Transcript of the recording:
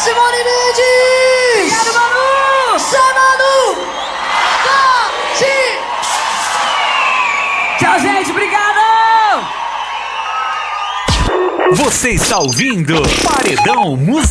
Simone Mendes! Obrigado, Manu! Zé Manu! Tchau, gente, obrigado! Você está ouvindo Paredão Musical.